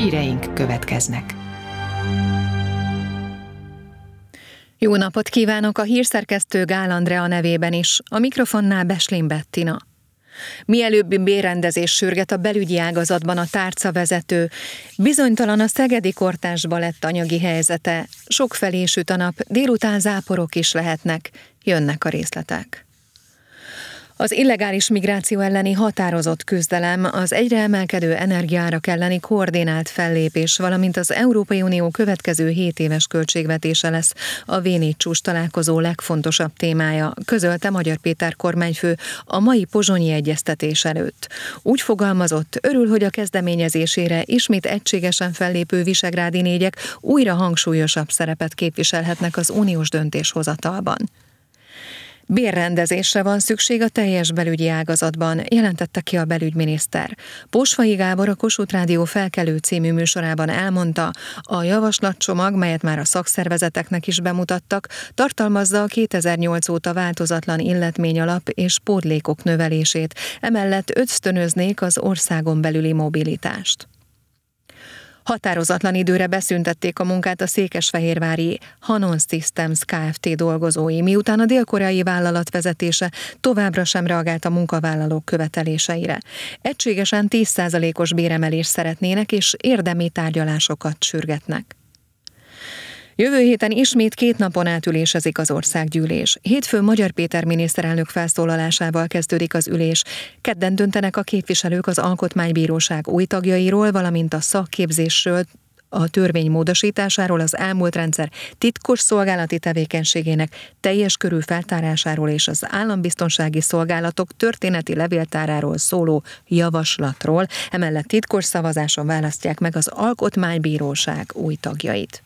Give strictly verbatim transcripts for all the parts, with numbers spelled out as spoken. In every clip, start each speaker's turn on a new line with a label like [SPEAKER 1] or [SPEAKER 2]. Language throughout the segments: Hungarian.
[SPEAKER 1] Híreink következnek.
[SPEAKER 2] Jó napot kívánok, a hírszerkesztő Gál Andrea nevében is, a mikrofonnál Beslin Bettina. Mielőbbi bérrendezés sürget a belügyi ágazatban a tárcavezető. Bizonytalan a szegedi Kortárs Balett anyagi helyzete. Sokfelé süt a nap, délután záporok is lehetnek. Jönnek a részletek. Az illegális migráció elleni határozott küzdelem, az egyre emelkedő energiaárak elleni koordinált fellépés, valamint az Európai Unió következő hét éves költségvetése lesz a vé négy csúcs találkozó legfontosabb témája, közölte Magyar Péter kormányfő a mai pozsonyi egyeztetés előtt. Úgy fogalmazott, örül, hogy a kezdeményezésére ismét egységesen fellépő visegrádi négyek újra hangsúlyosabb szerepet képviselhetnek az uniós döntéshozatalban. Bérrendezésre van szükség a teljes belügyi ágazatban, jelentette ki a belügyminiszter. Posvai Gábor a Kossuth Rádió Felkelő című műsorában elmondta, a javaslatcsomag, melyet már a szakszervezeteknek is bemutattak, tartalmazza a kétezer-nyolc óta változatlan illetményalap és pótlékok növelését, emellett ösztönöznék az országon belüli mobilitást. Határozatlan időre beszüntették a munkát a székesfehérvári Hanon Systems Kft. Dolgozói, miután a dél-koreai vállalat vezetése továbbra sem reagált a munkavállalók követeléseire. Egységesen tíz százalékos béremelést szeretnének, és érdemi tárgyalásokat sürgetnek. Jövő héten ismét két napon át ülésezik az országgyűlés. Hétfőn Magyar Péter miniszterelnök felszólalásával kezdődik az ülés. Kedden döntenek a képviselők az Alkotmánybíróság új tagjairól, valamint a szakképzésről, a törvény módosításáról, az elmúlt rendszer titkos szolgálati tevékenységének teljes körű feltárásáról és az állambiztonsági szolgálatok történeti levéltáráról szóló javaslatról. Emellett titkos szavazáson választják meg az Alkotmánybíróság új tagjait.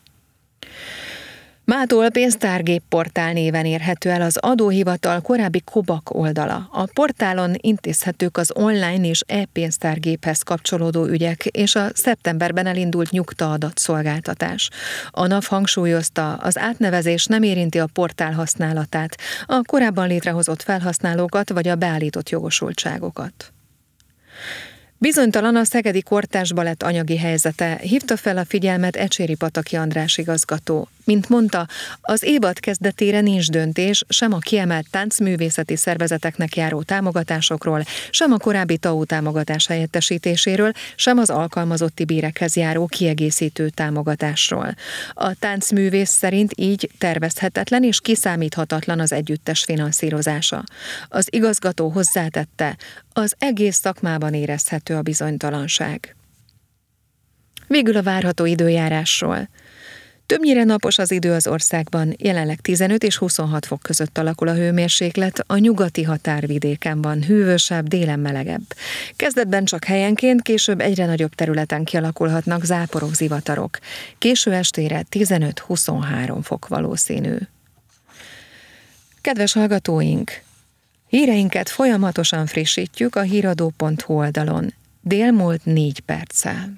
[SPEAKER 2] Mától pénztárgép portál néven érhető el az adóhivatal korábbi Kobak oldala. A portálon intézhetők az online és e-pénztárgéphez kapcsolódó ügyek és a szeptemberben elindult nyugta-adatszolgáltatás. A NAV hangsúlyozta, az átnevezés nem érinti a portál használatát, a korábban létrehozott felhasználókat vagy a beállított jogosultságokat. Bizonytalan a szegedi Kortárs Balett anyagi helyzete, hívta fel a figyelmet Ecséri Pataki András igazgató. Mint mondta, az évad kezdetére nincs döntés sem a kiemelt táncművészeti szervezeteknek járó támogatásokról, sem a korábbi té á u támogatás helyettesítéséről, sem az alkalmazotti bérekhez járó kiegészítő támogatásról. A táncművész szerint így tervezhetetlen és kiszámíthatatlan az együttes finanszírozása. Az igazgató hozzátette, az egész szakmában érezhető a bizonytalanság. Végül a várható időjárásról. Többnyire napos az idő az országban, jelenleg tizenöt és huszonhat fok között alakul a hőmérséklet, a nyugati határvidéken van hűvösebb, délen melegebb. Kezdetben csak helyenként, később egyre nagyobb területen kialakulhatnak záporok, zivatarok. Késő estére tizenöt-huszonhárom fok valószínű. Kedves hallgatóink! Híreinket folyamatosan frissítjük a híradó pont hu oldalon. Dél múlt négy perccel.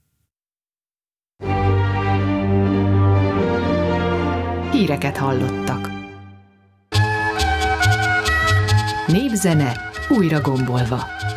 [SPEAKER 1] Híreket hallottak. Népzene újra gombolva.